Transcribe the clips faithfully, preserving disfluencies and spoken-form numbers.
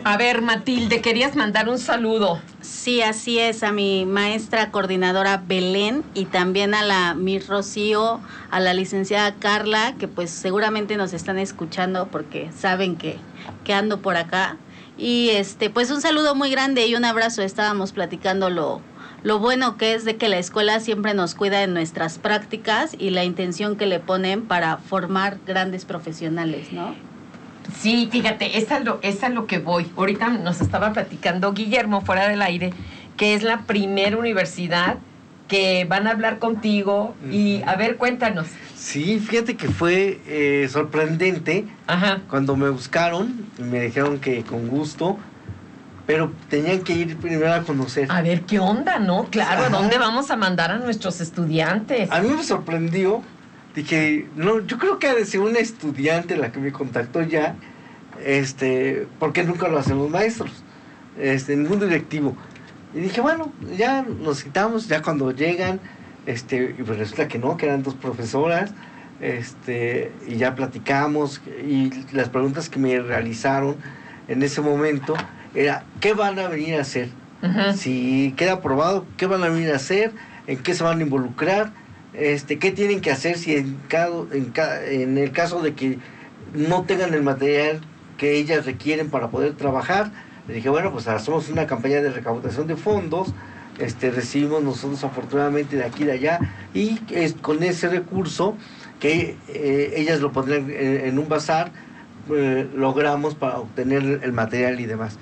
A ver, Matilde, querías mandar un saludo. Sí, así es, a mi maestra coordinadora Belén y también a la Miss Rocío, a la licenciada Carla, que pues seguramente nos están escuchando porque saben que, que ando por acá. Y este, pues un saludo muy grande y un abrazo. Estábamos platicando lo, lo bueno que es de que la escuela siempre nos cuida en nuestras prácticas y la intención que le ponen para formar grandes profesionales, ¿no? Sí, fíjate, es a, lo, es a lo que voy. Ahorita nos estaba platicando Guillermo fuera del aire, que es la primera universidad que van a hablar contigo y, a ver, cuéntanos. Sí, fíjate que fue eh, sorprendente. Ajá. Cuando me buscaron y me dijeron que con gusto, pero tenían que ir primero a conocer. A ver, ¿qué onda, no? Claro, ¿a dónde vamos a mandar a nuestros estudiantes? A mí me sorprendió. Dije, no, yo creo que ha de ser una estudiante la que me contactó ya, este, porque nunca lo hacen los maestros, este, ningún directivo. Y dije, bueno, ya nos quitamos, ya cuando llegan, este, y pues resulta que no, que eran dos profesoras, este, y ya platicamos, y las preguntas que me realizaron en ese momento era, ¿qué van a venir a hacer? Uh-huh. Si queda aprobado, ¿qué van a venir a hacer? ¿En qué se van a involucrar? Este, ¿qué tienen que hacer si en, cada, en, cada, en el caso de que no tengan el material que ellas requieren para poder trabajar? Le dije, bueno, pues hacemos una campaña de recaudación de fondos, este, recibimos nosotros afortunadamente de aquí y de allá, y es, con ese recurso que eh, ellas lo pondrán en, en un bazar, eh, logramos para obtener el material y demás.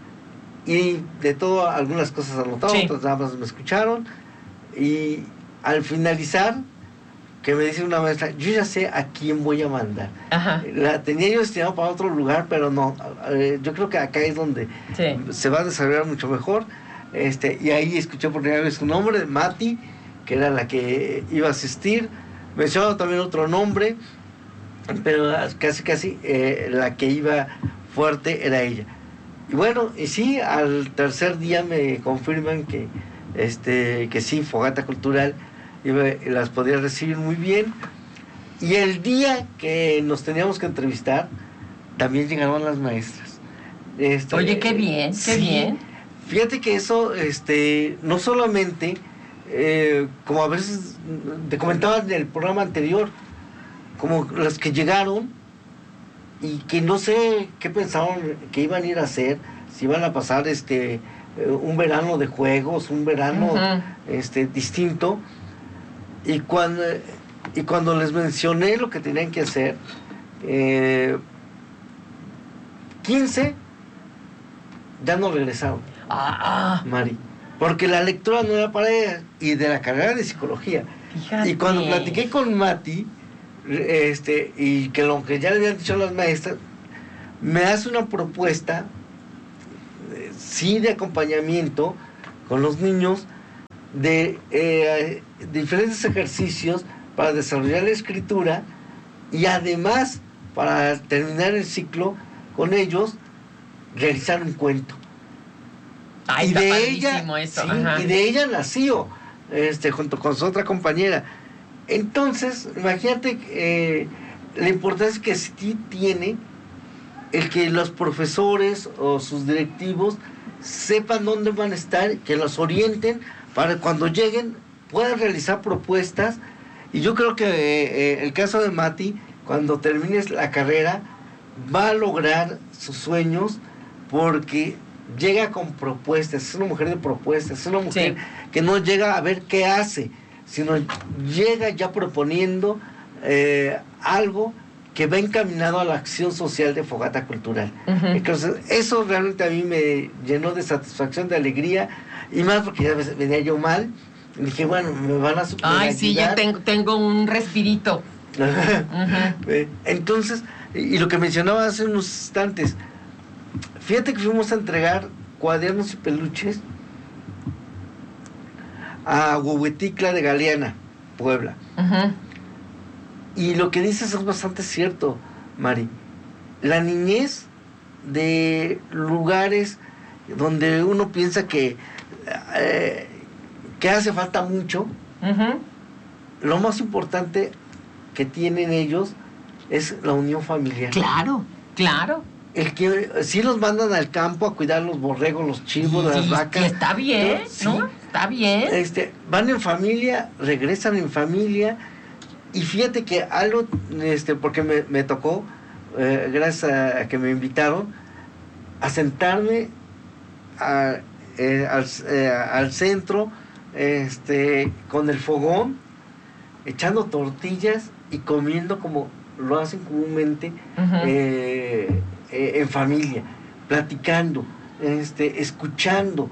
Y de todo, algunas cosas anotadas, sí. Otras nada más me escucharon, y al finalizar, que me dice una maestra, yo ya sé a quién voy a mandar. Ajá. La tenía yo destinado para otro lugar, pero no, eh, yo creo que acá es donde sí. se va a desarrollar mucho mejor. Este, y ahí escuché por primera vez su nombre, Mati, que era la que iba a asistir. Mencionaba también otro nombre, pero casi casi eh, la que iba fuerte era ella. Y bueno, y sí, al tercer día me confirman que, este, que sí, Fogata Cultural iba, las podía recibir muy bien. Y el día que nos teníamos que entrevistar, también llegaron las maestras. Este, Oye, qué bien, qué sí, bien. Fíjate que eso, este, no solamente, eh, como a veces te comentaba en el programa anterior, como las que llegaron y que no sé qué pensaban que iban a ir a hacer, si iban a pasar este un verano de juegos, un verano uh-huh. este distinto. Y cuando, y cuando les mencioné lo que tenían que hacer, eh, quince ya no regresaron. Ah, Mari, porque la lectura no era para ella, y de la carrera de psicología. Fíjate. Y cuando platiqué con Mati, este, y que lo que ya le habían dicho las maestras, me hace una propuesta, eh, sí, de acompañamiento con los niños, de eh, diferentes ejercicios para desarrollar la escritura, y además, para terminar el ciclo con ellos, realizar un cuento. Ay, y está de ella eso. Sí, y de ella nació, este, junto con su otra compañera. Entonces, imagínate eh, la importancia que sí tiene el que los profesores o sus directivos sepan dónde van a estar, que los orienten para cuando lleguen puedan realizar propuestas. Y yo creo que eh, el caso de Mati, cuando termines la carrera, va a lograr sus sueños, porque llega con propuestas, es una mujer de propuestas, es una mujer sí. que no llega a ver qué hace, sino llega ya proponiendo eh, algo que va encaminado a la acción social de Fogata Cultural. Uh-huh. Entonces, eso realmente a mí me llenó de satisfacción, de alegría, y más porque ya venía yo mal. Y dije, bueno, me van a superar. Ay, sí, ya tengo, tengo un respirito. Uh-huh. Entonces, y lo que mencionaba hace unos instantes, fíjate que fuimos a entregar cuadernos y peluches a Huehueticla de Galeana, Puebla. Uh-huh. Y lo que dices es bastante cierto, Mari. La niñez de lugares donde uno piensa que, eh, que hace falta mucho, uh-huh. lo más importante que tienen ellos es la unión familiar. Claro, claro. el que sí los mandan al campo a cuidar los borregos, los chivos, y, las vacas. Y está bien, ¿no? ¿no? Sí. Está bien. Este, van en familia, regresan en familia, y fíjate que algo, este, porque me, me tocó, eh, gracias a, a que me invitaron, a sentarme a, eh, al, eh, al centro, este, con el fogón, echando tortillas y comiendo como lo hacen comúnmente, uh-huh. eh, eh, en familia, platicando, este, escuchando.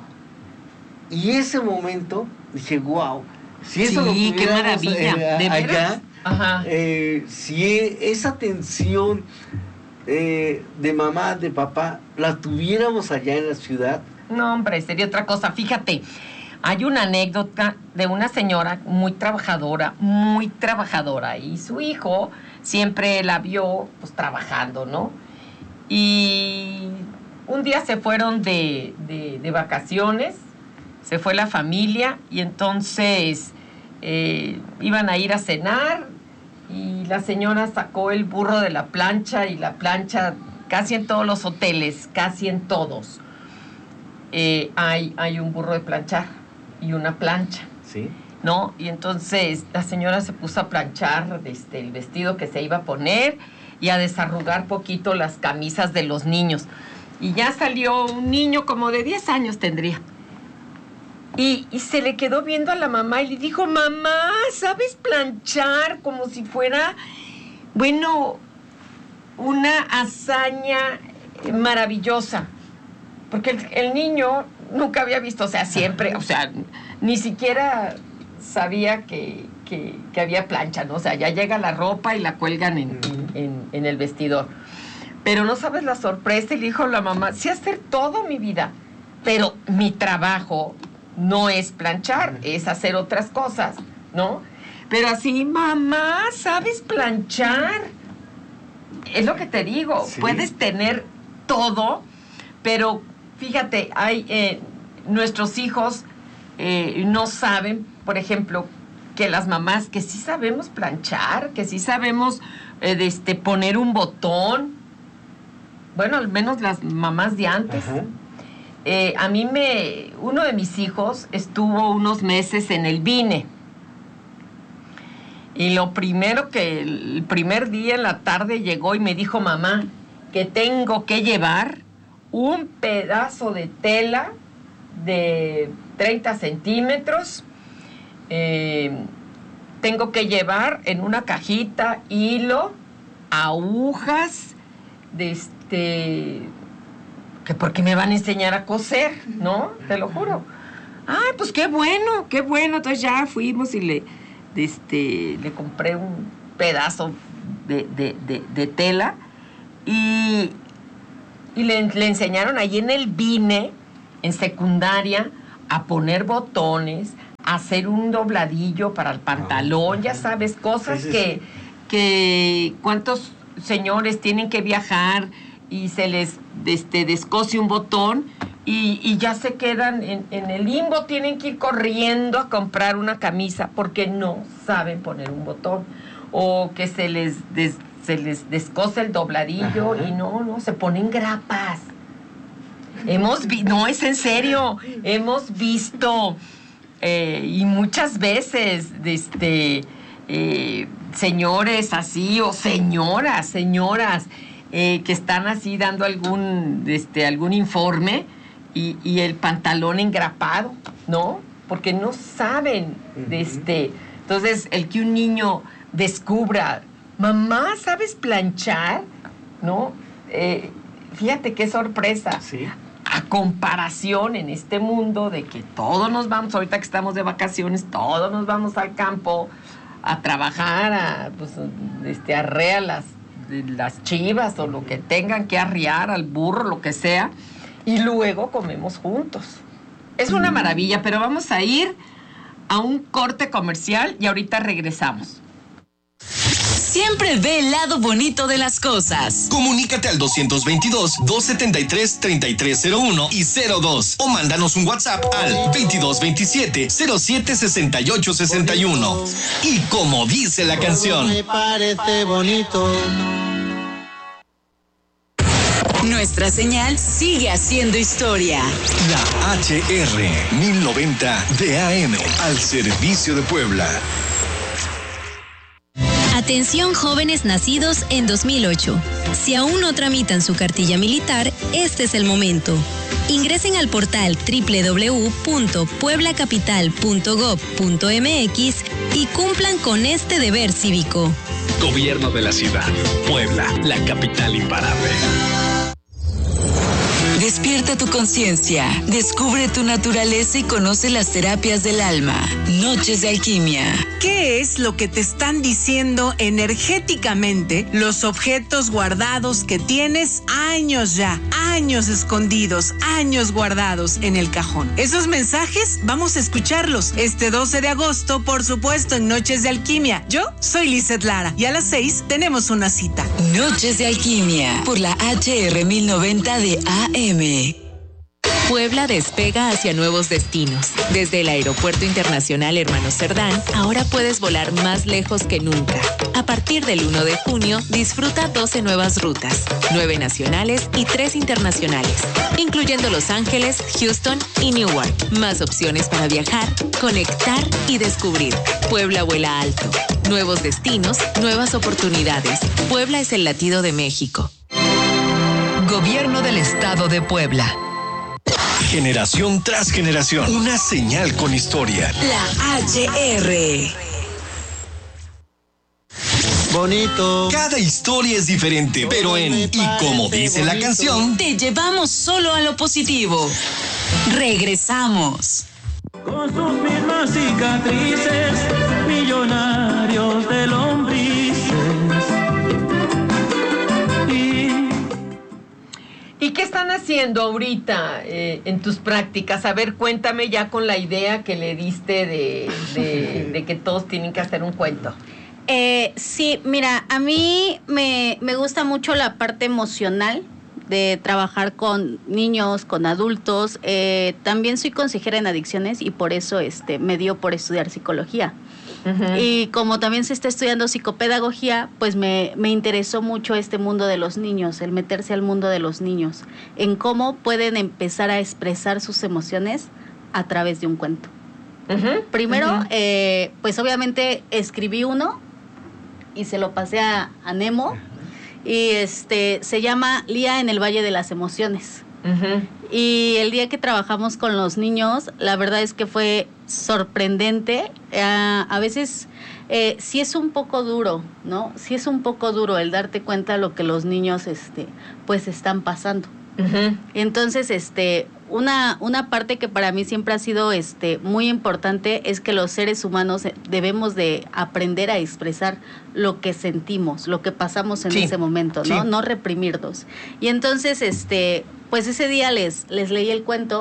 Y ese momento dije, wow, si eso sí, lo qué maravilla, eh, ¿de allá, Ajá. Eh, si esa atención eh, de mamá, de papá, la tuviéramos allá en la ciudad. No, hombre, sería otra cosa. Fíjate, hay una anécdota de una señora muy trabajadora, muy trabajadora, y su hijo siempre la vio pues trabajando, ¿no? Y un día se fueron de, de, de vacaciones, se fue la familia, y entonces eh, iban a ir a cenar, y la señora sacó el burro de la plancha, y la plancha casi en todos los hoteles, casi en todos, eh, hay, hay un burro de planchar y una plancha. Sí. ¿No? Y entonces la señora se puso a planchar este, el vestido que se iba a poner y a desarrugar poquito las camisas de los niños. Y ya salió un niño como de diez años tendría. Y, y se le quedó viendo a la mamá y le dijo, mamá, ¿sabes planchar? Como si fuera, bueno, una hazaña maravillosa. Porque el, el niño nunca había visto, o sea, siempre, o sea, ni siquiera sabía que, que, que había plancha, ¿no? O sea, ya llega la ropa y la cuelgan en, en, en, en el vestidor. Pero no sabes la sorpresa, y le dijo la mamá, sí hacer todo mi vida, pero mi trabajo no es planchar, es hacer otras cosas, ¿no? Pero así, mamá, ¿sabes planchar? Es lo que te digo, sí. Puedes tener todo, pero fíjate, hay eh, nuestros hijos eh, no saben, por ejemplo, que las mamás, que sí sabemos planchar, que sí sabemos eh, de este, poner un botón, bueno, al menos las mamás de antes. Eh, a mí me, uno de mis hijos estuvo unos meses en el B I N E, y lo primero que, el primer día en la tarde llegó y me dijo, mamá, que tengo que llevar un pedazo de tela de treinta centímetros, eh, tengo que llevar en una cajita hilo, agujas, de este, que porque me van a enseñar a coser, ¿no? Te lo juro. Ay, pues qué bueno, qué bueno. Entonces ya fuimos y le, de este, le compré un pedazo de, de, de, de tela, y Y le, le enseñaron ahí en el B I N E, en secundaria, a poner botones, a hacer un dobladillo para el pantalón, ya sabes, cosas sí, sí, que, sí. que cuántos señores tienen que viajar y se les este, descose un botón y, y ya se quedan en, en el limbo, tienen que ir corriendo a comprar una camisa porque no saben poner un botón, o que se les... Des, se les descose el dobladillo. Ajá. Y no, no, se ponen grapas. Hemos vi- no, es en serio, hemos visto eh, y muchas veces este, eh, señores así, o señoras, señoras eh, que están así dando algún, este, algún informe y, y el pantalón engrapado, ¿no? Porque no saben, uh-huh. este, entonces el que un niño descubra, mamá, ¿sabes planchar? ¿No? Eh, fíjate qué sorpresa. Sí. A comparación en este mundo de que todos nos vamos, ahorita que estamos de vacaciones, todos nos vamos al campo a trabajar, a, pues, este, arrear las, las chivas o lo que tengan que arriar, al burro, lo que sea, y luego comemos juntos. Es una maravilla, pero vamos a ir a un corte comercial y ahorita regresamos. Siempre ve el lado bonito de las cosas. Comunícate al dos dos dos, dos siete tres, tres tres cero uno y cero dos o mándanos un WhatsApp al veintidós veintisiete, cero siete sesenta y ocho sesenta y uno. Y como dice la canción, me parece bonito. nuestra señal sigue haciendo historia. La H R mil noventa de A M al servicio de Puebla. Atención jóvenes nacidos en dos mil ocho. Si aún no tramitan su cartilla militar, este es el momento. Ingresen al portal doble u doble u doble u punto puebla capital punto gob punto m x y cumplan con este deber cívico. Gobierno de la Ciudad. Puebla, la capital imparable. Despierta tu conciencia, descubre tu naturaleza y conoce las terapias del alma. Noches de Alquimia. ¿Qué es lo que te están diciendo energéticamente los objetos guardados que tienes años ya, años escondidos, años guardados en el cajón? Esos mensajes vamos a escucharlos este doce de agosto, por supuesto, en Noches de Alquimia. Yo soy Lizeth Lara y a las seis tenemos una cita. Noches de Alquimia por la H R mil noventa de A M. Puebla despega hacia nuevos destinos. Desde el Aeropuerto Internacional Hermano Cerdán, ahora puedes volar más lejos que nunca. A partir del uno de junio, disfruta doce nuevas rutas, nueve nacionales y tres internacionales, incluyendo Los Ángeles, Houston y Newark. Más opciones para viajar, conectar y descubrir. Puebla vuela alto. Nuevos destinos, nuevas oportunidades. Puebla es el latido de México. Gobierno del Estado de Puebla. Generación tras generación. Una señal con historia. La H R. Bonito. Cada historia es diferente, pero en Y como dice la canción, Te llevamos solo a lo positivo. Regresamos. Con sus mismas cicatrices, millonarios de lombrices. ¿Y qué están haciendo ahorita eh, en tus prácticas? A ver, cuéntame ya con la idea que le diste de, de, de que todos tienen que hacer un cuento. Eh, sí, mira, a mí me, me gusta mucho la parte emocional de trabajar con niños, con adultos. Eh, también soy consejera en adicciones y por eso este, me dio por estudiar psicología. Uh-huh. Y como también se está estudiando psicopedagogía, pues me, me interesó mucho este mundo de los niños, el meterse al mundo de los niños, en cómo pueden empezar a expresar sus emociones a través de un cuento. Uh-huh. Primero, uh-huh. eh, pues obviamente escribí uno y se lo pasé a, a Nemo, y este se llama Lía en el Valle de las Emociones. Uh-huh. Y el día que trabajamos con los niños, la verdad es que fue sorprendente. Uh, a veces eh, sí es un poco duro, ¿no? Sí es un poco duro el darte cuenta de lo que los niños este, pues están pasando. Uh-huh. Entonces, este, una, una parte que para mí siempre ha sido este, muy importante es que los seres humanos debemos de aprender a expresar lo que sentimos, lo que pasamos en sí. ese momento, ¿no? Sí. No reprimirnos. Y entonces, este, pues ese día les, les leí el cuento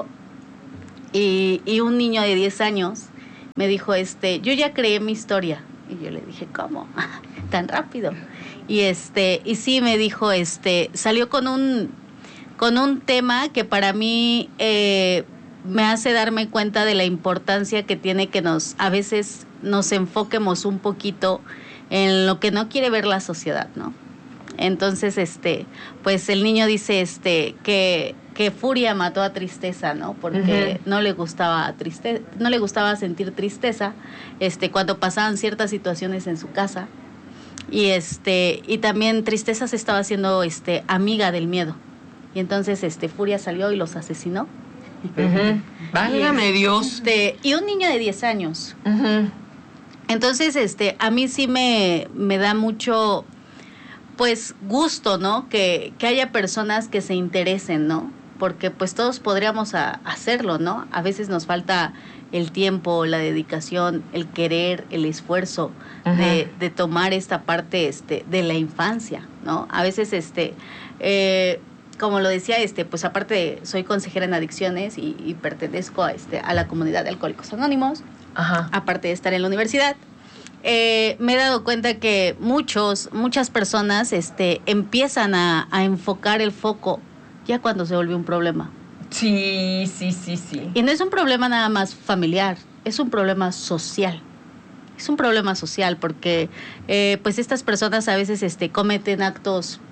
y, y un niño de diez años me dijo, este, yo ya creé mi historia. Y yo le dije, ¿cómo? Tan rápido. Y este, y sí me dijo, este, salió con un con un tema que para mí eh, me hace darme cuenta de la importancia que tiene que nos a veces nos enfoquemos un poquito en lo que no quiere ver la sociedad, ¿no? Entonces, este, pues el niño dice este que, que furia mató a tristeza, ¿no? Porque uh-huh. no le gustaba triste, no le gustaba sentir tristeza, este, cuando pasaban ciertas situaciones en su casa. Y este, y también tristeza se estaba haciendo este amiga del miedo. Y entonces este Furia salió y los asesinó. Uh-huh. Válgame Dios. Este, y un niño de diez años. Uh-huh. Entonces, este, a mí sí me, me da mucho, pues, gusto, ¿no? Que, que haya personas que se interesen, ¿no? Porque, pues, todos podríamos a, hacerlo, ¿no? A veces nos falta el tiempo, la dedicación, el querer, el esfuerzo uh-huh. de, de tomar esta parte, este, de la infancia, ¿no? A veces, este, eh, como lo decía, este, pues aparte de, soy consejera en adicciones y, y pertenezco a, este, a la comunidad de Alcohólicos Anónimos, Ajá. aparte de estar en la universidad, eh, me he dado cuenta que muchos, muchas personas este, empiezan a, a enfocar el foco ya cuando se vuelve un problema. Sí, sí, sí, sí. Y no es un problema nada más familiar, es un problema social. Es un problema social porque eh, pues estas personas a veces este, cometen actos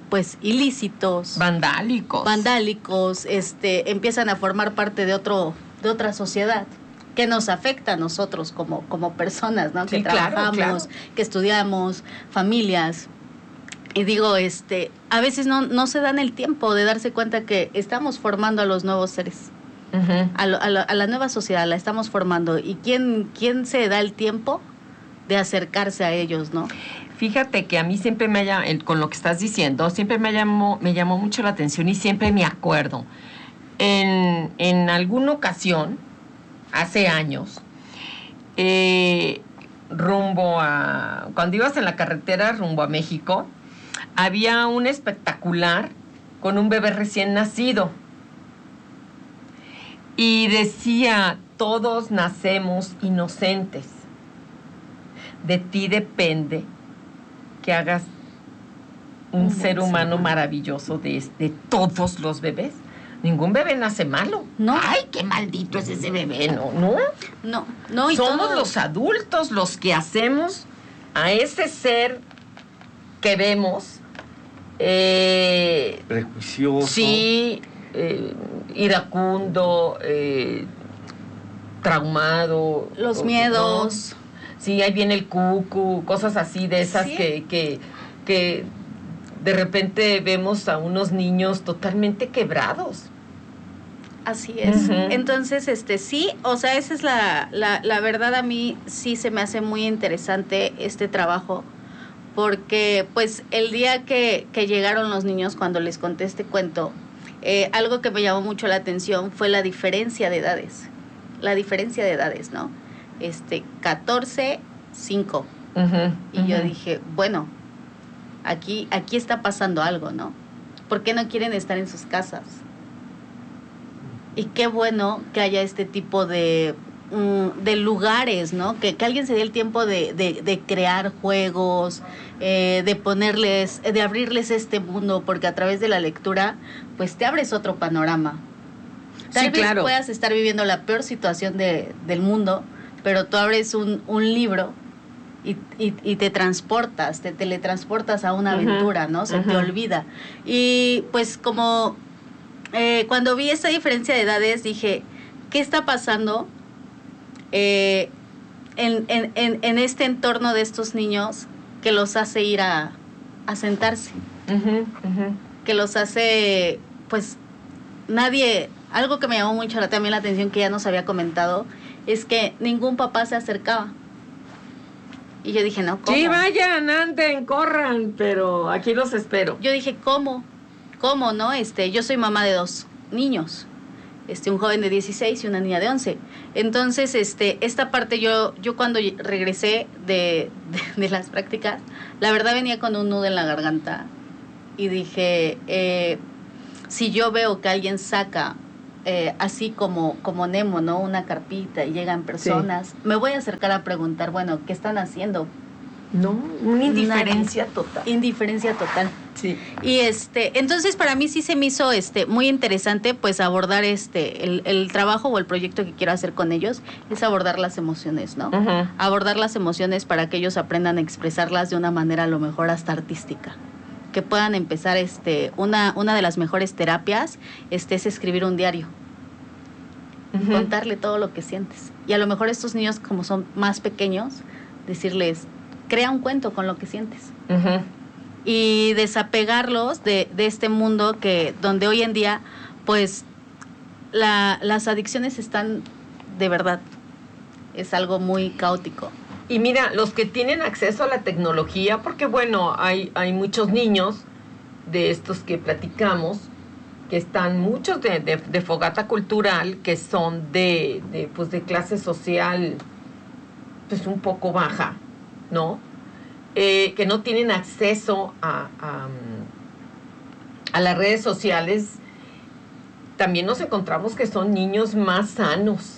pues ilícitos, vandálicos, vandálicos, este, empiezan a formar parte de otro, de otra sociedad que nos afecta a nosotros como, como personas, ¿no? Sí, que claro, trabajamos, claro. que estudiamos, familias. Y digo, este, a veces no, no se dan el tiempo de darse cuenta que estamos formando a los nuevos seres. Uh-huh. A, lo, a, lo, a la nueva sociedad la estamos formando. ¿Y quién, quién se da el tiempo de acercarse a ellos, no? Fíjate que a mí siempre me haya, con lo que estás diciendo, siempre me llamó, me llamó mucho la atención y siempre me acuerdo. En, en alguna ocasión, hace años, eh, rumbo a, cuando ibas en la carretera rumbo a México, había un espectacular con un bebé recién nacido. Y decía, todos nacemos inocentes. De ti depende que hagas un ser humano, humano maravilloso de, de todos los bebés. Ningún bebé nace malo. No. Ay, qué maldito es ese bebé, ¿no? No, no. no y Somos todo... los adultos los que hacemos a ese ser que vemos eh, prejuicioso. Sí, eh, iracundo, eh, traumado. Los miedos. ¿No? Sí, ahí viene el cucu, cosas así de esas ¿Sí? que, que, que de repente vemos a unos niños totalmente quebrados. Así es. Uh-huh. Entonces, este sí, o sea, esa es la, la, la verdad. A mí sí se me hace muy interesante este trabajo, porque pues el día que, que llegaron los niños, cuando les conté este cuento, eh, algo que me llamó mucho la atención fue la diferencia de edades. La diferencia de edades, ¿no? Este, catorce, cinco. Uh-huh, y uh-huh. yo dije, bueno, aquí, aquí está pasando algo, ¿no? ¿Por qué no quieren estar en sus casas? Y qué bueno que haya este tipo de, um, de lugares, ¿no? Que, que alguien se dé el tiempo de, de, de crear juegos, eh, de ponerles, de abrirles este mundo, porque a través de la lectura, pues te abres otro panorama. Tal sí, vez claro. puedas estar viviendo la peor situación de, del mundo, pero tú abres un, un libro y, y, y te transportas, te teletransportas a una uh-huh. aventura, ¿no? Se uh-huh. te olvida. Y pues como eh, cuando vi esta diferencia de edades, dije, ¿qué está pasando eh, en, en, en, en este entorno de estos niños que los hace ir a, a sentarse? Uh-huh. Uh-huh. Que los hace, pues, nadie... Algo que me llamó mucho también la atención, que ya nos había comentado, es que ningún papá se acercaba. Y yo dije, no, ¿cómo? Sí, vayan, anden, corran, pero aquí los espero. Yo dije, ¿cómo? ¿Cómo, no? Este, yo soy mamá de dos niños, este, un joven de dieciséis y una niña de once. Entonces, este, esta parte yo, yo cuando regresé de, de, de las prácticas, la verdad venía con un nudo en la garganta. Y dije, eh, si yo veo que alguien saca... Eh, así como, como Nemo, ¿no? Una carpita y llegan personas. Sí. Me voy a acercar a preguntar, bueno, ¿qué están haciendo? No, una indiferencia una, total. Indiferencia total. Sí. Y este, entonces para mí sí se me hizo este muy interesante, pues abordar este, el, el trabajo o el proyecto que quiero hacer con ellos, es abordar las emociones, ¿no? Uh-huh. Abordar las emociones para que ellos aprendan a expresarlas de una manera a lo mejor hasta artística. Que puedan empezar, este, una, una de las mejores terapias este, es escribir un diario. Uh-huh. Contarle todo lo que sientes. Y a lo mejor estos niños, como son más pequeños, decirles, crea un cuento con lo que sientes. Uh-huh. Y desapegarlos de, de este mundo que, donde hoy en día, pues, la, las adicciones están de verdad. Es algo muy caótico. Y mira, los que tienen acceso a la tecnología, porque bueno, hay, hay muchos niños de estos que platicamos, que están muchos de, de, de fogata cultural, que son de, de, pues de clase social pues un poco baja, ¿no? Eh, que no tienen acceso a, a, a las redes sociales. También nos encontramos que son niños más sanos.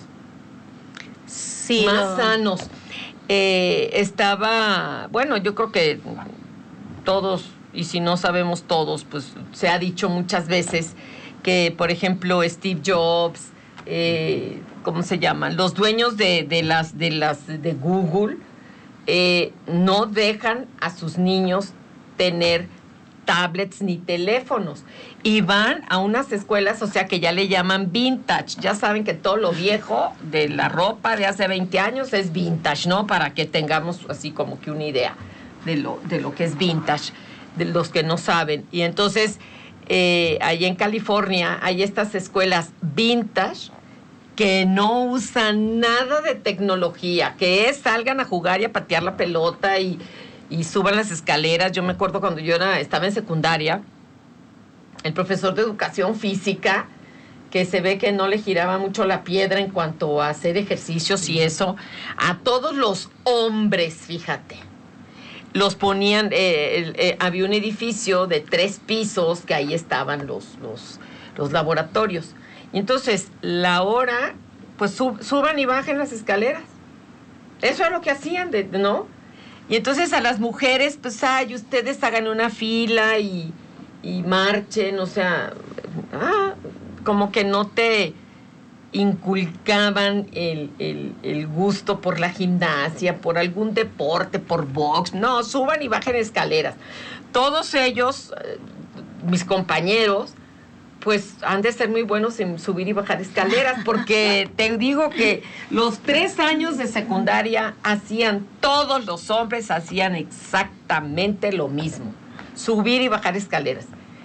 Sí. Más no. sanos. Eh, estaba, bueno, yo creo que todos, y si no sabemos todos, pues se ha dicho muchas veces que, por ejemplo, Steve Jobs, eh, ¿cómo se llaman? Los dueños de, de las de las de Google eh, no dejan a sus niños tener tablets ni teléfonos. Y van a unas escuelas, o sea, que ya le llaman vintage. Ya saben que todo lo viejo de la ropa de hace veinte años es vintage, ¿no? Para que tengamos así como que una idea de lo, de lo que es vintage, de los que no saben. Y entonces, eh, allí en California hay estas escuelas vintage que no usan nada de tecnología, que es salgan a jugar y a patear la pelota y, y suban las escaleras. Yo me acuerdo cuando yo era, estaba en secundaria, el profesor de educación física, que se ve que no le giraba mucho la piedra en cuanto a hacer ejercicios y eso, a todos los hombres, fíjate, los ponían, eh, eh, había un edificio de tres pisos que ahí estaban los, los, los laboratorios. Y entonces, la hora, pues sub, suban y bajen las escaleras. Eso es lo que hacían, de, ¿no? Y entonces a las mujeres, pues, ay, ustedes hagan una fila y, y marchen, o sea, ah, como que no te inculcaban el, el, el gusto por la gimnasia, por algún deporte, por box. No, suban y bajen escaleras. Todos ellos, mis compañeros, pues han de ser muy buenos en subir y bajar escaleras, porque te digo que los tres años de secundaria hacían, todos los hombres hacían exactamente lo mismo, subir y bajar escaleras.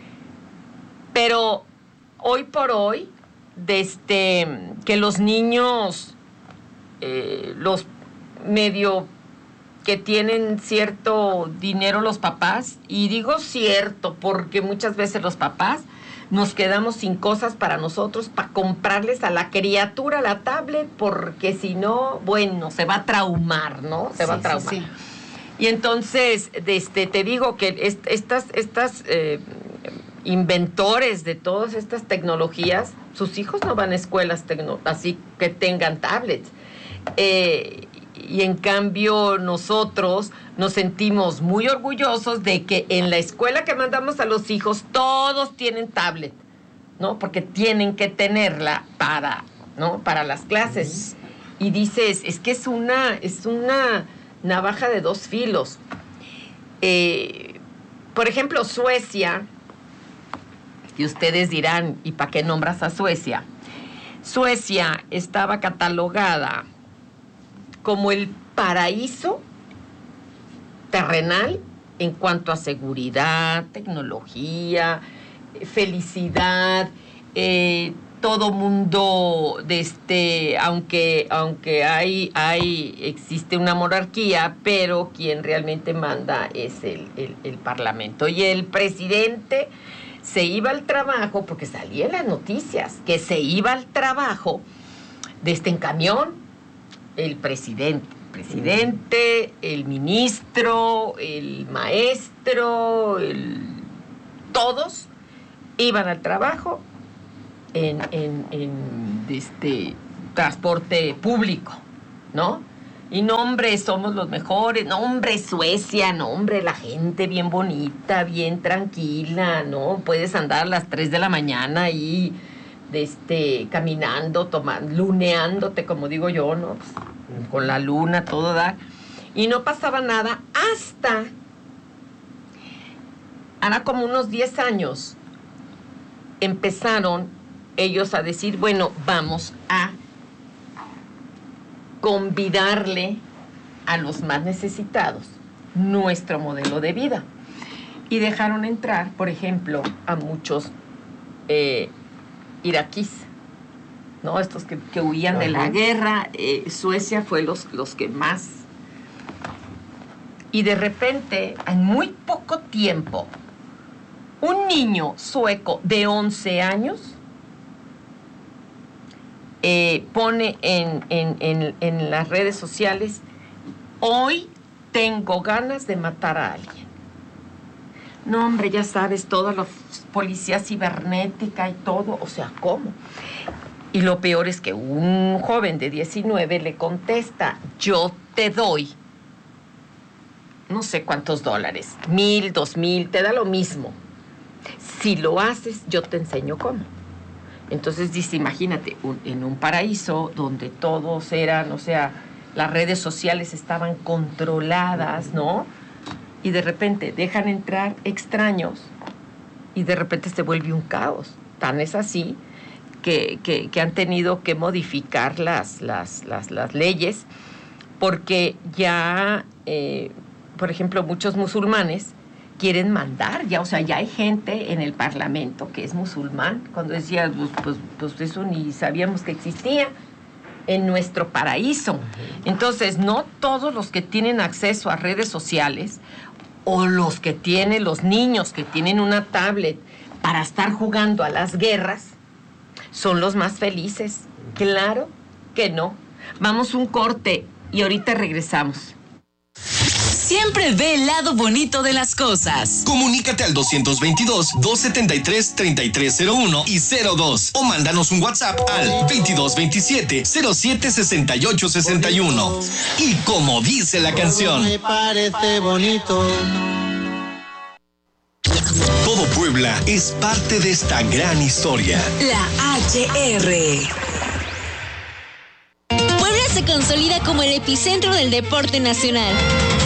Pero hoy por hoy, desde que los niños, eh, los medio que tienen cierto dinero los papás, y digo cierto porque muchas veces los papás nos quedamos sin cosas para nosotros, para comprarles a la criatura la tablet, porque si no, bueno, se va a traumar, ¿no? Se sí, va a traumar. Sí, sí. Y entonces, este, te digo que est estas, estas eh, inventores de todas estas tecnologías, sus hijos no van a escuelas así que tengan tablets. Eh, y en cambio nosotros nos sentimos muy orgullosos de que en la escuela que mandamos a los hijos todos tienen tablet, ¿no? Porque tienen que tenerla para, ¿no? Para las clases. Y dices, es que es una, es una navaja de dos filos. Eh, por ejemplo, Suecia, y ustedes dirán, ¿y para qué nombras a Suecia? Suecia estaba catalogada como el paraíso terrenal en cuanto a seguridad, tecnología, felicidad, eh, todo mundo, de este, aunque, aunque hay, hay, existe una monarquía, pero quien realmente manda es el, el, el parlamento. Y el presidente se iba al trabajo, porque salía en las noticias, que se iba al trabajo desde en camión, el presidente, el presidente, el ministro, el maestro, el, todos iban al trabajo en, en, en este transporte público, ¿no? Y no, hombre, somos los mejores, no, hombre, Suecia, no, hombre, la gente bien bonita, bien tranquila, ¿no? Puedes andar a las tres de la mañana ahí, de este, caminando, tomando, luneándote, como digo yo, ¿no? Pues, con la luna, todo da. Y no pasaba nada hasta, ahora como unos diez años, empezaron ellos a decir, bueno, vamos a convidarle a los más necesitados nuestro modelo de vida. Y dejaron entrar, por ejemplo, a muchos eh, iraquíes, ¿no? Estos que, que huían Ajá. de la guerra. eh, Suecia fue los, los que más. Y de repente, en muy poco tiempo, un niño sueco de once años eh, pone en, en, en, en las redes sociales, hoy tengo ganas de matar a alguien. No, hombre, ya sabes, toda la policía cibernética y todo, o sea, ¿cómo? Y lo peor es que un joven de diecinueve le contesta, yo te doy no sé cuántos dólares, mil, dos mil, te da lo mismo. Si lo haces, yo te enseño cómo. Entonces dice, imagínate, un, en un paraíso donde todos eran, o sea, las redes sociales estaban controladas, ¿no? Y de repente dejan entrar extraños y de repente se vuelve un caos. Tan es así que, que, que han tenido que modificar las, las, las, las leyes, porque ya, eh, por ejemplo, muchos musulmanes quieren mandar, ya, o sea, ya hay gente en el Parlamento que es musulmán. Cuando decía, pues, pues, pues eso ni sabíamos que existía en nuestro paraíso. Entonces, no todos los que tienen acceso a redes sociales o los que tienen, los niños que tienen una tablet para estar jugando a las guerras, son los más felices. Claro que no. Vamos un corte y ahorita regresamos. Siempre ve el lado bonito de las cosas. Comunícate al doscientos veintidós, doscientos setenta y tres, treinta y tres cero uno y cero dos o mándanos un WhatsApp al veintidós veintisiete, cero siete sesenta y ocho sesenta y uno. Y como dice la canción, me parece bonito. Todo Puebla es parte de esta gran historia. La H R. Puebla se consolida como el epicentro del deporte nacional.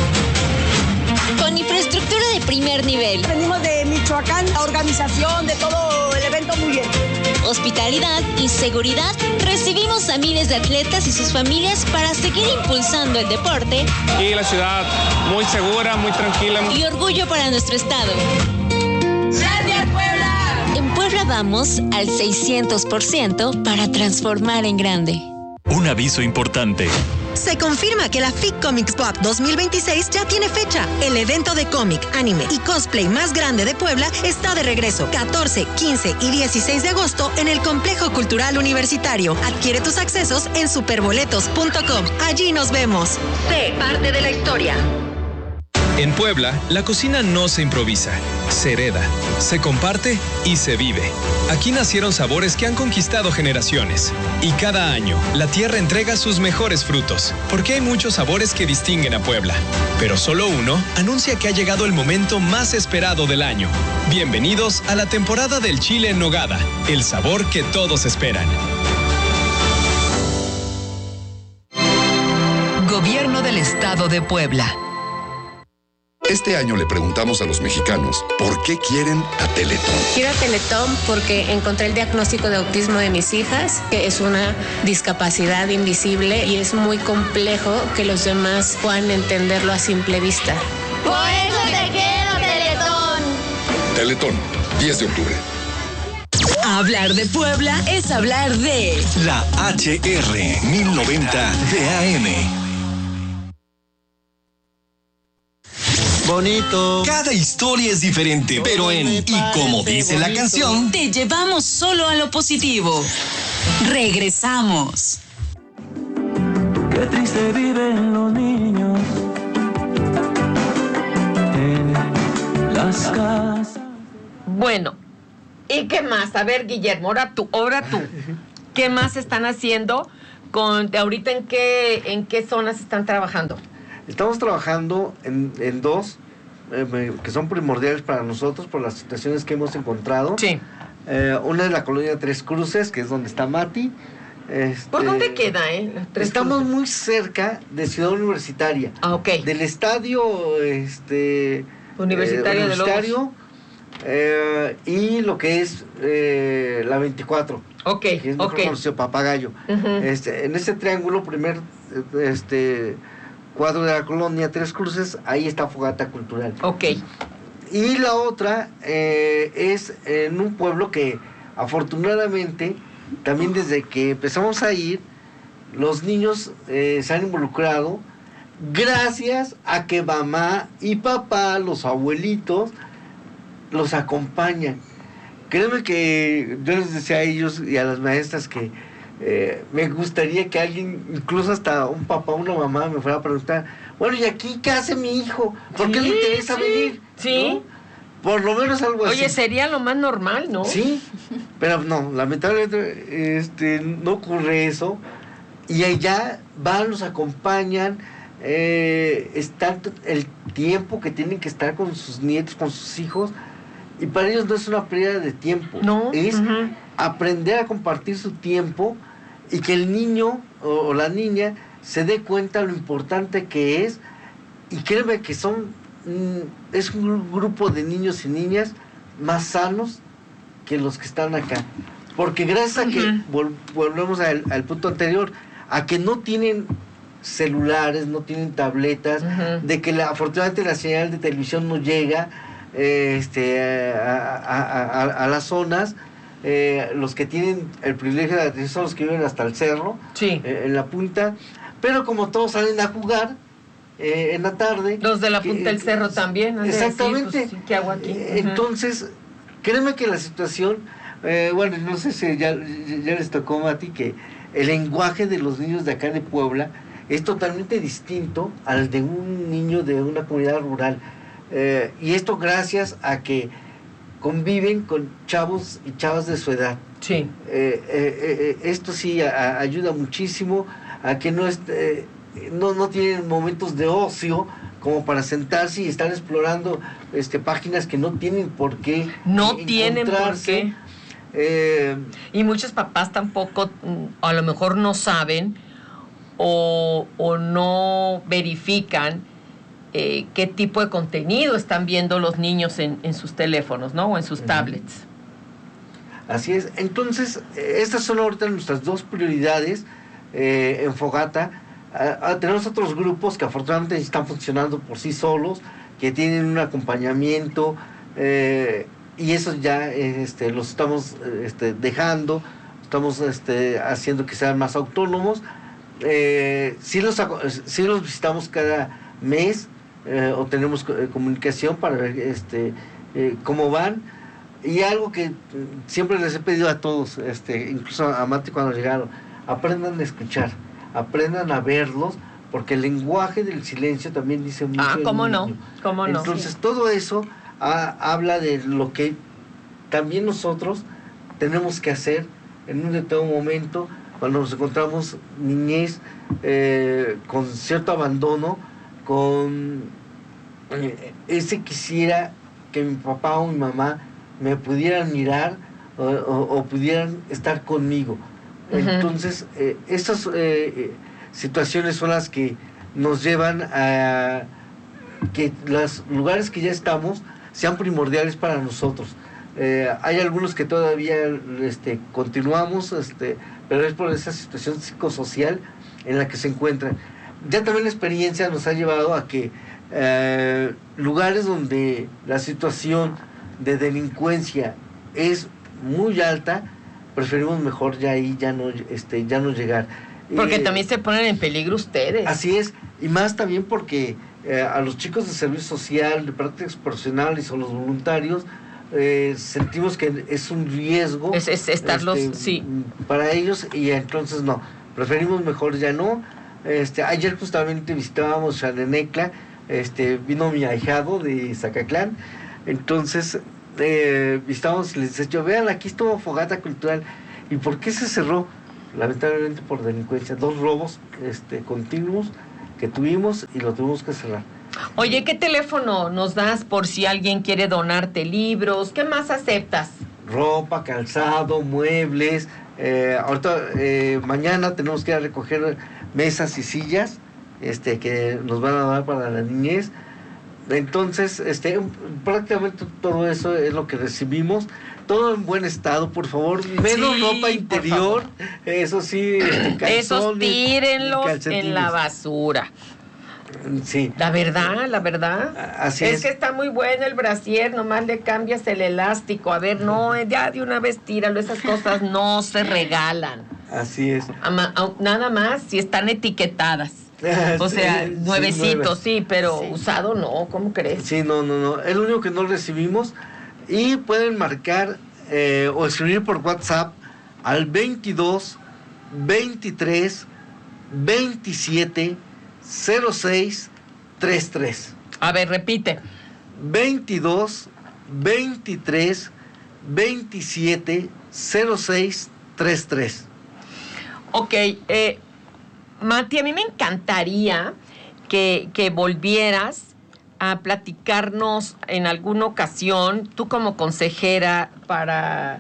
Con infraestructura de primer nivel. Venimos de Michoacán, la organización de todo el evento muy bien. Hospitalidad y seguridad. Recibimos a miles de atletas y sus familias para seguir impulsando el deporte. Y la ciudad muy segura, muy tranquila. Y orgullo para nuestro estado. ¡Gracias, Puebla! En Puebla vamos al seiscientos por ciento para transformar en grande. Un aviso importante. Se confirma que la F I C Comics Book dos mil veintiséis ya tiene fecha. El evento de cómic, anime y cosplay más grande de Puebla está de regreso. catorce, quince y dieciséis de agosto en el Complejo Cultural Universitario. Adquiere tus accesos en superboletos punto com. Allí nos vemos. Sé parte de la historia. En Puebla, la cocina no se improvisa, se hereda, se comparte y se vive. Aquí nacieron sabores que han conquistado generaciones. Y cada año, la tierra entrega sus mejores frutos, porque hay muchos sabores que distinguen a Puebla. Pero solo uno anuncia que ha llegado el momento más esperado del año. Bienvenidos a la temporada del chile en nogada, el sabor que todos esperan. Gobierno del Estado de Puebla. Este año le preguntamos a los mexicanos por qué quieren a Teletón. Quiero a Teletón porque encontré el diagnóstico de autismo de mis hijas, que es una discapacidad invisible y es muy complejo que los demás puedan entenderlo a simple vista. ¡Por eso te quiero, Teletón! Teletón, diez de octubre. Hablar de Puebla es hablar de la H R mil noventa de A M. Bonito. Cada historia es diferente, pero en Y como dice la canción, te llevamos solo a lo positivo. Regresamos. Qué triste viven los niños en las casas. Bueno, ¿y qué más? A ver, Guillermo, ahora tú, ahora tú. ¿Qué más están haciendo? Con, de ahorita en qué, en qué zonas están trabajando. Estamos trabajando en, en dos eh, que son primordiales para nosotros por las situaciones que hemos encontrado. Sí. Eh, una es la colonia Tres Cruces, que es donde está Mati. Este, ¿Por dónde queda, eh? Tres estamos Cruces. muy cerca de Ciudad Universitaria. Ah, ok. Del estadio este, Universitario, eh, universitario de Lobos. Eh, y lo que es eh, la veinticuatro. Ok, que es mejor ok. conocido Papagayo. Uh-huh. este, en ese triángulo, primer este cuadro de la colonia Tres Cruces, ahí está Fogata Cultural. Ok. Y la otra eh, es en un pueblo que afortunadamente también desde que empezamos a ir, los niños eh, se han involucrado gracias a que mamá y papá, los abuelitos, los acompañan. Créeme que yo les decía a ellos y a las maestras que eh, me gustaría que alguien, incluso hasta un papá o una mamá, me fuera a preguntar, bueno, ¿y aquí qué hace mi hijo? ¿Por qué Sí, le interesa sí, venir? Sí. ¿No? Por lo menos algo así. Oye, sería lo más normal, ¿no? Sí, pero no, lamentablemente este, no ocurre eso. Y allá van, los acompañan, eh, están el tiempo que tienen que estar con sus nietos, con sus hijos. Y para ellos no es una pérdida de tiempo, no, es uh-huh. aprender a compartir su tiempo y que el niño o, o la niña se dé cuenta lo importante que es. Y créeme que son, mm, es un grupo de niños y niñas más sanos que los que están acá. Porque gracias uh-huh. a que, vol- volvemos al, al punto anterior, a que no tienen celulares, no tienen tabletas, uh-huh. de que la, afortunadamente la señal de televisión no llega eh, este, a, a, a, a las zonas, eh, los que tienen el privilegio de atención son los que viven hasta el cerro, sí. eh, en la punta, pero como todos salen a jugar, eh, en la tarde... Los de la punta que, del cerro también. Exactamente. Decir, pues, ¿qué hago aquí? Uh-huh. Entonces, créeme que la situación, eh, bueno, no sé si ya, ya les tocó, Mati, que el lenguaje de los niños de acá de Puebla es totalmente distinto al de un niño de una comunidad rural. Eh, y esto gracias a que conviven con chavos y chavas de su edad. Sí. Eh, eh, eh, esto sí a, a ayuda muchísimo a que no, esté, no no tienen momentos de ocio como para sentarse y estar explorando este páginas que no tienen por qué no tienen por qué eh, y muchos papás tampoco a lo mejor no saben o, o no verifican eh, qué tipo de contenido están viendo los niños en, en sus teléfonos, ¿no? O en sus uh-huh. tablets. Así es. Entonces, estas son ahorita nuestras dos prioridades eh, en Fogata. Uh, uh, tenemos otros grupos que afortunadamente están funcionando por sí solos, que tienen un acompañamiento, eh, y eso ya este, los estamos este, dejando, estamos este, haciendo que sean más autónomos. Eh, sí, los, sí los visitamos cada mes, eh, o tenemos eh, comunicación para ver este, eh, cómo van. Y algo que siempre les he pedido a todos, este, incluso a Mati cuando llegaron, aprendan a escuchar, aprendan a verlos, porque el lenguaje del silencio también dice mucho. Ah, ¿cómo no? ¿Cómo no? Entonces, sí. todo eso a, habla de lo que también nosotros tenemos que hacer en un determinado momento, cuando nos encontramos niñez eh, con cierto abandono, con eh, ese quisiera que mi papá o mi mamá me pudieran mirar o, o, o pudieran estar conmigo. Uh-huh. Entonces, eh, estas eh, situaciones son las que nos llevan a que los lugares que ya estamos sean primordiales para nosotros. Eh, hay algunos que todavía este, continuamos, este, pero es por esa situación psicosocial en la que se encuentran. Ya también la experiencia nos ha llevado a que eh, lugares donde la situación de delincuencia es muy alta, preferimos mejor ya ahí ya no este ya no llegar, porque eh, también se ponen en peligro ustedes. Así es, y más también porque eh, a los chicos de servicio social, de prácticas profesionales o los voluntarios eh, sentimos que es un riesgo es, es estarlos este, sí para ellos, y entonces no, preferimos mejor ya no. Este, ayer justamente visitábamos Xanenecla, este, vino mi ahijado de Zacatlán. Entonces, eh, visitamos y les decía yo, vean, aquí estuvo Fogata Cultural. ¿Y por qué se cerró? Lamentablemente por delincuencia. Dos robos este, continuos que tuvimos y lo tuvimos que cerrar. Oye, ¿qué teléfono nos das por si alguien quiere donarte libros? ¿Qué más aceptas? Ropa, calzado, muebles. Eh, ahorita, eh, mañana tenemos que ir a recoger mesas y sillas este, que nos van a dar para la niñez. Entonces, este, prácticamente todo eso es lo que recibimos, todo en buen estado, por favor, menos sí, ropa interior, eso sí, este, calzones, esos tírenlos en la basura. Sí. La verdad, la verdad. Así es. Es que está muy bueno el brasier, nomás le cambias el elástico. A ver, no, ya de una vez tíralo, esas cosas no se regalan. Así es. Ama, nada más si están etiquetadas. O sea, sí, nuevecito, sí, sí, pero sí. Usado no, ¿cómo crees? Sí, no, no, no, es lo único que no recibimos. Y pueden marcar eh, o escribir por WhatsApp al veintidós, veintitrés, veintisiete, cero seis, treinta y tres. A ver, repite. veintidós, veintitrés, veintisiete, cero seis, treinta y tres. Ok, eh... Mati, a mí me encantaría que, que volvieras a platicarnos en alguna ocasión, tú como consejera, para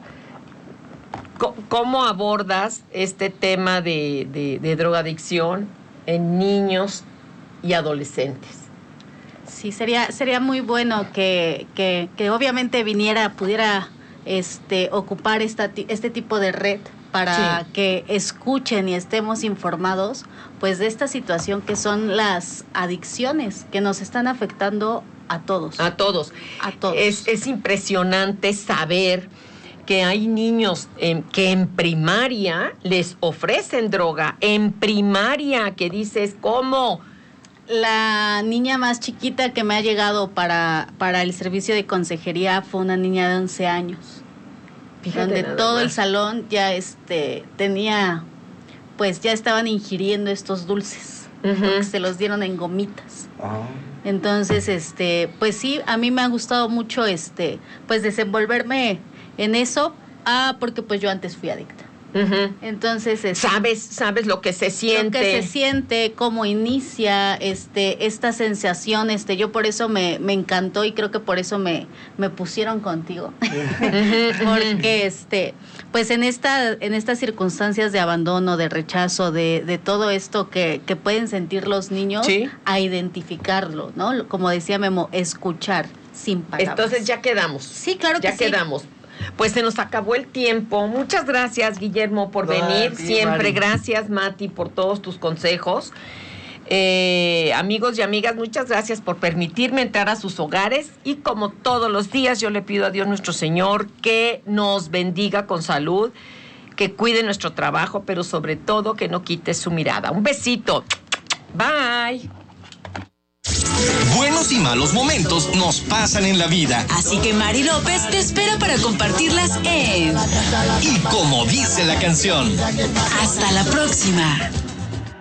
c- cómo abordas este tema de, de, de drogadicción en niños y adolescentes. Sí, sería, sería muy bueno que, que, que obviamente viniera, pudiera este, ocupar esta, este tipo de red para sí. que escuchen y estemos informados pues de esta situación que son las adicciones que nos están afectando a todos. A todos. A todos. Es, es impresionante saber que hay niños en, que en primaria les ofrecen droga. En primaria, que dices, ¿cómo? La niña más chiquita que me ha llegado para, para el servicio de consejería fue una niña de once años. Fíjate, donde todo más. El salón ya este tenía, pues ya estaban ingiriendo estos dulces, uh-huh. porque se los dieron en gomitas. Oh. Entonces, este, pues sí, a mí me ha gustado mucho este, pues desenvolverme en eso, ah, porque pues yo antes fui adicta. Uh-huh. Entonces, este, sabes, sabes lo que se siente, lo que se siente, cómo inicia, este, esta sensación, este, yo por eso me, me encantó y creo que por eso me, me pusieron contigo, porque, este, pues en esta, en estas circunstancias de abandono, de rechazo, de, de todo esto que, que pueden sentir los niños, ¿sí? A identificarlo, ¿no? Como decía Memo, escuchar sin palabras. Entonces ya quedamos. Sí, claro que ya sí. Ya quedamos. Pues se nos acabó el tiempo. Muchas gracias, Guillermo, por Mati, venir. Siempre. Mari. Gracias, Mati, por todos tus consejos. Eh, amigos y amigas, muchas gracias por permitirme entrar a sus hogares. Y como todos los días, yo le pido a Dios nuestro Señor que nos bendiga con salud, que cuide nuestro trabajo, pero sobre todo que no quite su mirada. Un besito. Bye. Buenos y malos momentos nos pasan en la vida. Así que Mari López te espera para compartirlas en Y como dice la canción. Hasta la próxima.